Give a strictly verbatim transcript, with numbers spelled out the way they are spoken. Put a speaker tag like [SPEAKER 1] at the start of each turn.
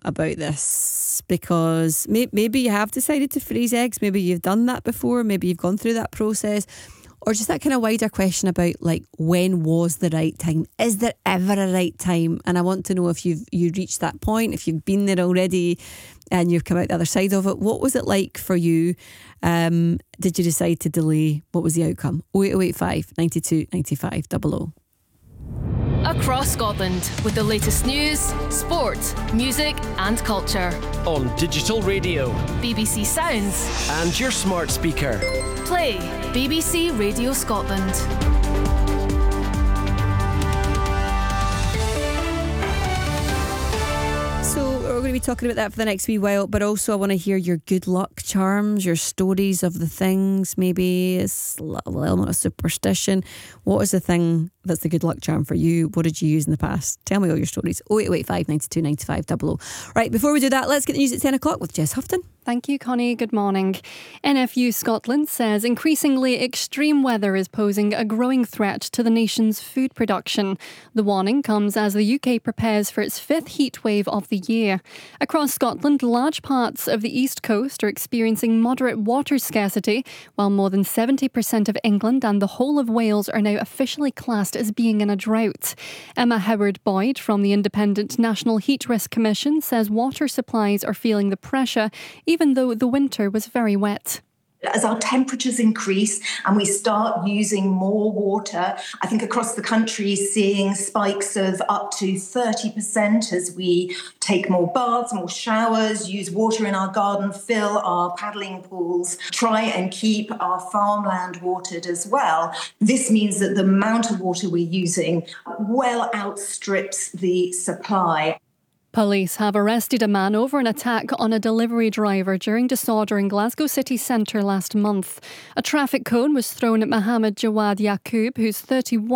[SPEAKER 1] about this, because may- maybe you have decided to freeze eggs, maybe you've done that before, maybe you've gone through that process, or just that kind of wider question about like, when was the right time? Is there ever a right time? And I want to know if you've you reached that point, if you've been there already and you've come out the other side of it. What was it like for you? Um, did you decide to delay? What was the outcome? oh eight oh eight five, nine two, nine five, double oh.
[SPEAKER 2] Across Scotland with the latest news, sport, music and culture.
[SPEAKER 3] On digital radio,
[SPEAKER 2] B B C Sounds
[SPEAKER 3] and your smart speaker.
[SPEAKER 2] Play B B C Radio Scotland.
[SPEAKER 1] So we're going to be talking about that for the next wee while, but also I want to hear your good luck charms, your stories of the things. Maybe it's a little element of superstition. What is the thing that's the good luck charm for you? What did you use in the past? Tell me all your stories. oh eight oh eight five, nine two, nine five, double oh. Right, before we do that, let's get the news at ten o'clock with Jess Houghton.
[SPEAKER 4] Thank you, Connie. Good morning. N F U Scotland says increasingly extreme weather is posing a growing threat to the nation's food production. The warning comes as the U K prepares for its fifth heat wave of the year. Across Scotland, large parts of the east coast are experiencing moderate water scarcity, while more than seventy percent of England and the whole of Wales are now officially classed as being in a drought. Emma Howard-Boyd from the Independent National Heat Risk Commission says water supplies are feeling the pressure, even though the winter was very wet.
[SPEAKER 5] As our temperatures increase and we start using more water, I think across the country seeing spikes of up to thirty percent as we take more baths, more showers, use water in our garden, fill our paddling pools, try and keep our farmland watered as well. This means that the amount of water we're using well outstrips the supply.
[SPEAKER 4] Police have arrested a man over an attack on a delivery driver during disorder in Glasgow city centre last month. A traffic cone was thrown at Mohammed Jawad Yaqub, who's thirty-one.